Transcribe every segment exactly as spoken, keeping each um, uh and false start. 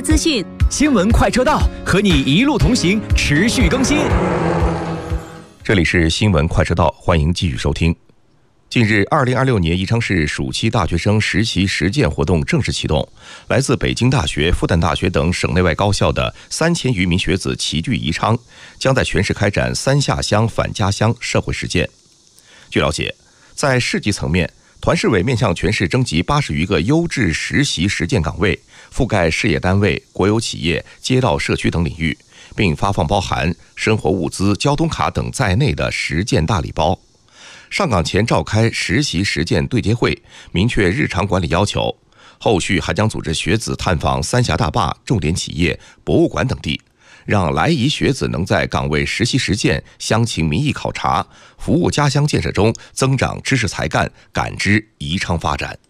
资讯。 新闻快车道，和你一路同行，持续更新。 这里是新闻快车道，欢迎继续收听。近日，二零二六年宜昌市暑期大学生实习实践活动正式启动。来自北京大学、复旦大学等省内外高校的三千余名学子齐聚宜昌，将在全市开展三下乡返家乡社会实践。据了解，在市级层面，团市委面向全市征集八十余个优质实习实践岗位，覆盖事业单位、国有企业、街道社区等领域，并发放包含生活物资、交通卡等在内的实践大礼包。上岗前召开实习实践对接会，明确日常管理要求。后续还将组织学子探访三峡大坝、重点企业、博物馆等地，让来宜学子能在岗位实习实践、乡情民意考察、服务家乡建设中增长知识才干，感知宜昌发展。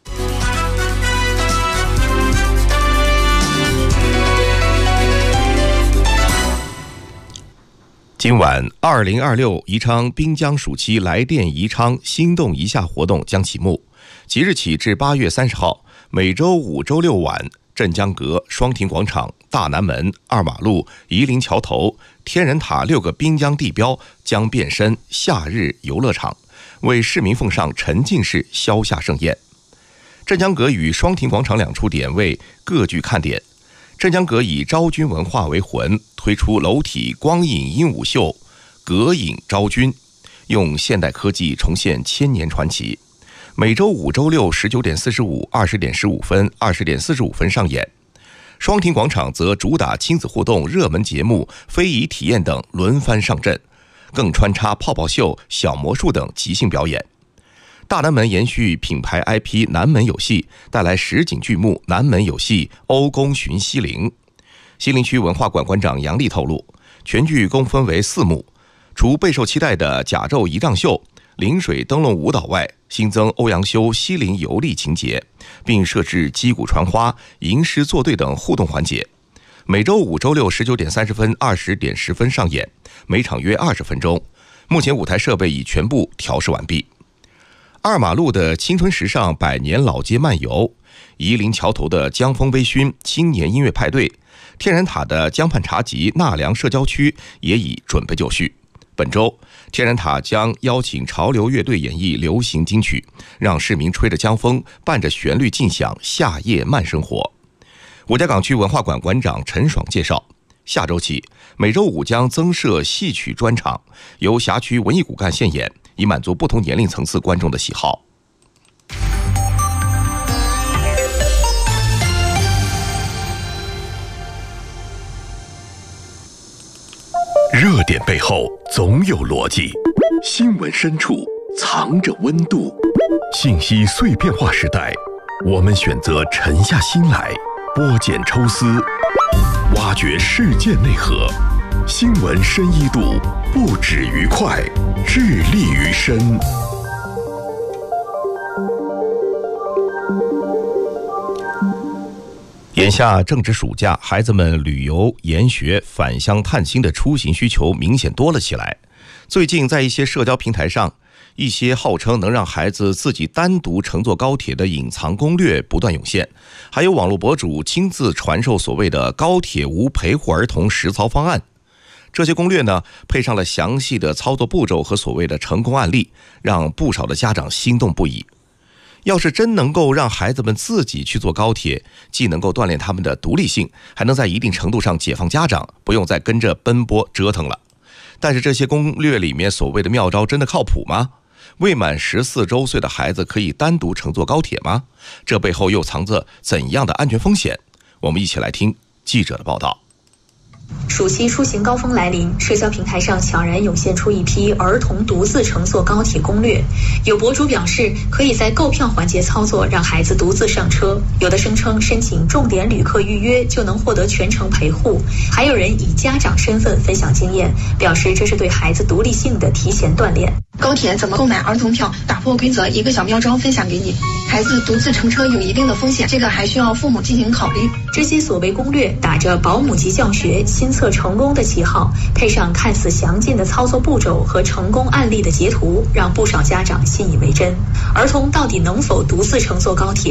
今晚，二零二六宜昌滨江暑期来电宜昌心动一下活动将启幕。即日起至八月三十号，每周五、周六晚，镇江阁、双亭广场、大南门、二马路、夷陵桥头、天人塔六个滨江地标将变身夏日游乐场，为市民奉上沉浸式消夏盛宴。镇江阁与双亭广场两处点位各具看点。镇江阁以昭君文化为魂，推出楼体光影鹦鹉秀、阁影昭君，用现代科技重现千年传奇。每周五、周六十九点四十五、二十点十五分、二十点四十五分上演。双亭广场则主打亲子互动、热门节目、非遗体验等轮番上阵，更穿插泡泡秀、小魔术等即兴表演。大南门延续品牌 I P 南门有戏，带来实景剧目南门有戏欧宫寻西陵。西陵区文化馆馆长杨丽透露，全剧共分为四幕，除备受期待的甲胄仪仗秀、临水灯笼舞蹈外，新增欧阳修西陵游历情节，并设置击鼓传花、吟诗作对等互动环节。每周五、周六十九点三十分、二十点十分上演，每场约二十分钟。目前舞台设备已全部调试完毕。二马路的青春时尚百年老街漫游，夷陵桥头的江风微醺青年音乐派对，天然塔的江畔茶集纳凉社交区也已准备就绪。本周天然塔将邀请潮流乐队演绎流行金曲，让市民吹着江风，伴着旋律尽享夏夜慢生活。五家港区文化馆馆长陈爽介绍，下周起每周五将增设戏曲专场，由辖区文艺骨干现演，以满足不同年龄层次观众的喜好。 热点背后总有逻辑，新闻深处藏着温度。信息碎片化时代，我们选择沉下心来，剥茧抽丝，挖掘事件内核。新闻深一度，不止于快，致力于深。 眼下正值暑假，孩子们旅游、研学、返乡探亲的出行需求明显多了起来。最近在一些社交平台上，一些号称能让孩子自己单独乘坐高铁的隐藏攻略不断涌现，还有网络博主亲自传授所谓的高铁无陪护儿童实操方案。这些攻略呢，配上了详细的操作步骤和所谓的成功案例，让不少的家长心动不已。要是真能够让孩子们自己去坐高铁，既能够锻炼他们的独立性，还能在一定程度上解放家长，不用再跟着奔波折腾了。但是这些攻略里面所谓的妙招真的靠谱吗？未满十四周岁的孩子可以单独乘坐高铁吗？这背后又藏着怎样的安全风险？我们一起来听记者的报道。 暑期出行高峰来临，社交平台上悄然涌现出一批儿童独自乘坐高铁攻略。有博主表示，可以在购票环节操作，让孩子独自上车；有的声称申请重点旅客预约就能获得全程陪护；还有人以家长身份分享经验，表示这是对孩子独立性的提前锻炼。 高铁怎么购买儿童票？打破规则，一个小妙招分享给你。孩子独自乘车有一定的风险，这个还需要父母进行考虑。 这些所谓攻略打着保姆级教学、亲测成功的旗号，配上看似详尽的操作步骤和成功案例的截图，让不少家长信以为真。儿童到底能否独自乘坐高铁？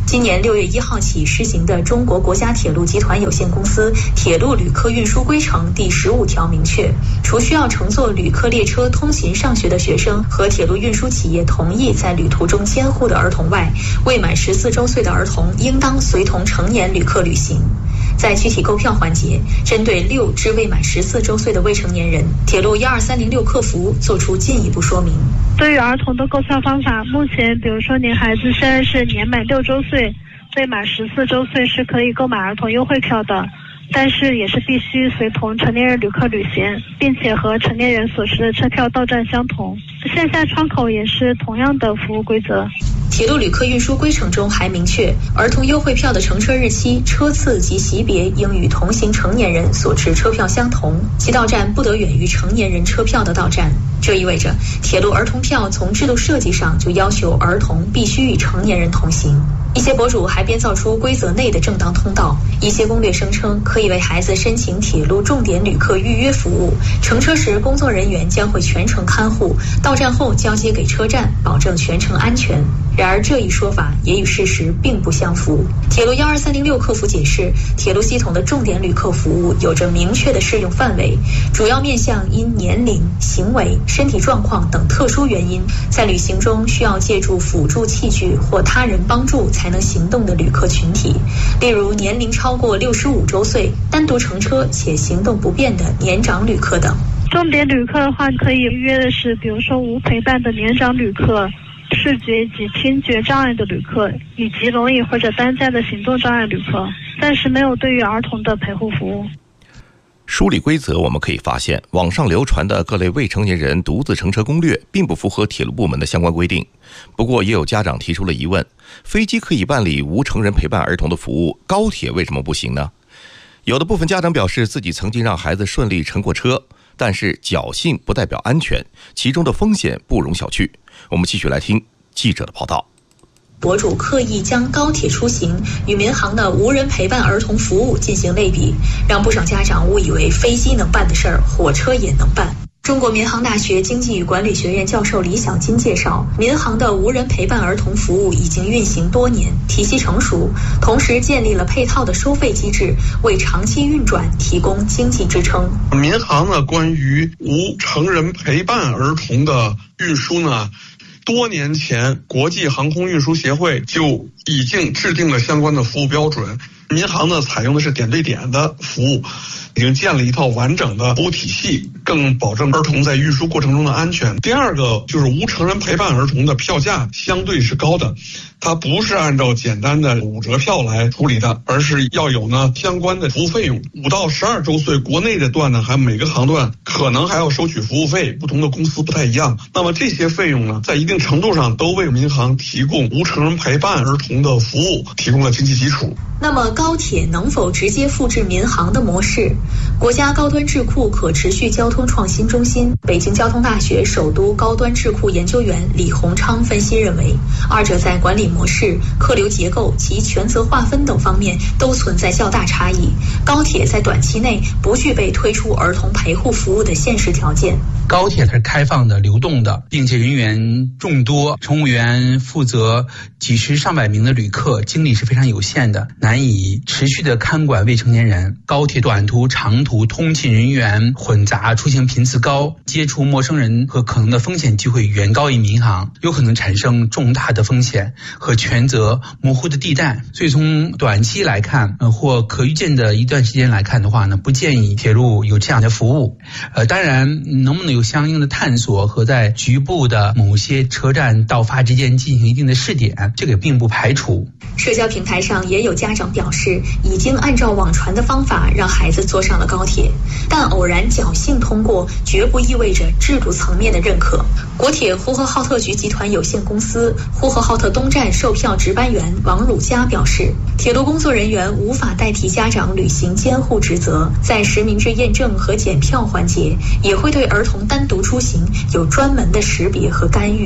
今年六月一号起施行的中国国家铁路集团有限公司铁路旅客运输规程第十五条明确，除需要乘坐旅客列车通勤上学的学生和铁路运输企业同意在旅途中监护的儿童外，未满十四周岁的儿童应当随同成年旅客旅行。在具体购票环节，针对六至未满十四周岁的未成年人，铁路一二三零六客服做出进一步说明。 对于儿童的购票方法，目前比如说您孩子现在是年满六周岁，未满十四周岁是可以购买儿童优惠票的，但是也是必须随同成年人旅客旅行，并且和成年人所持的车票到站相同。线下窗口也是同样的服务规则。 铁路旅客运输规程中还明确，儿童优惠票的乘车日期、车次及级别应与同行成年人所持车票相同，其到站不得远于成年人车票的到站。这意味着铁路儿童票从制度设计上就要求儿童必须与成年人同行。一些博主还编造出规则内的正当通道，一些攻略声称可以为孩子申请铁路重点旅客预约服务，乘车时工作人员将会全程看护，到站后交接给车站，保证全程安全。然而这一说法也与事实并不相符。铁路一二三零六客服解释，铁路系统的重点旅客服务有着明确的适用范围，主要面向因年龄、行为、身体状况等特殊原因，在旅行中需要借助辅助器具或他人帮助才能行动的旅客群体，例如年龄超过六十五周岁、单独乘车且行动不便的年长旅客等。 重点旅客的话，可以预约的是比如说无陪伴的年长旅客、视觉及听觉障碍的旅客，以及轮椅或者担架的行动障碍旅客，暂时没有对于儿童的陪护服务。 梳理规则，我们可以发现，网上流传的各类未成年人独自乘车攻略并不符合铁路部门的相关规定。不过也有家长提出了疑问，飞机可以办理无成人陪伴儿童的服务，高铁为什么不行呢？有的部分家长表示自己曾经让孩子顺利乘过车，但是侥幸不代表安全，其中的风险不容小觑。我们继续来听记者的报道。 博主刻意将高铁出行与民航的无人陪伴儿童服务进行类比，让不少家长误以为飞机能办的事儿，火车也能办。中国民航大学经济与管理学院教授李小金介绍，民航的无人陪伴儿童服务已经运行多年，体系成熟，同时建立了配套的收费机制，为长期运转提供经济支撑。 民航呢，关于无成人陪伴儿童的运输呢，多年前国际航空运输协会就已经制定了相关的服务标准。民航呢，采用的是点对点的服务，已经建了一套完整的服务体系，更保证儿童在运输过程中的安全。第二个就是无成人陪伴儿童的票价相对是高的，它不是按照简单的五折票来处理的，而是要有呢相关的服务费用。五到十二周岁国内的段呢，还每个航段可能还要收取服务费，不同的公司不太一样。那么这些费用呢，在一定程度上都为民航提供无成人陪伴儿童的服务提供了经济基础。 那么高铁能否直接复制民航的模式？国家高端智库可持续交通创新中心、北京交通大学首都高端智库研究员李洪昌分析认为，二者在管理模式、客流结构及权责划分等方面都存在较大差异。高铁在短期内不具备推出儿童陪护服务的现实条件。 高铁是开放的、流动的，并且人员众多，乘务员负责几十上百名的旅客，精力是非常有限的，难以持续的看管未成年人。高铁短途、长途通勤人员混杂，出行频次高，接触陌生人和可能的风险机会远高于民航，有可能产生重大的风险和权责模糊的地带。所以从短期来看，呃，或可预见的一段时间来看的话呢，不建议铁路有这样的服务。呃，当然，能不能有相应的探索和在局部的某些车站到发之间进行一定的试点，这个并不排除。 社交平台上也有家长表示，已经按照网传的方法让孩子坐上了高铁，但偶然侥幸通过，绝不意味着制度层面的认可。国铁呼和浩特局集团有限公司呼和浩特东站售票值班员王汝佳表示，铁路工作人员无法代替家长履行监护职责，在实名制验证和检票环节，也会对儿童单独出行有专门的识别和干预。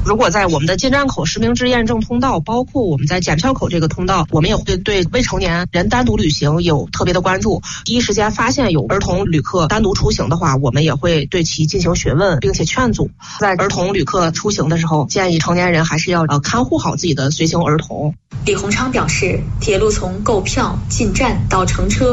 如果在我们的进站口实名制验证通道，包括我们在检票口这个通道，我们也会对未成年人单独旅行有特别的关注。第一时间发现有儿童旅客单独出行的话，我们也会对其进行询问，并且劝阻。在儿童旅客出行的时候，建议成年人还是要呃看护好自己的随行儿童。 李鸿昌表示，铁路从购票、进站到乘车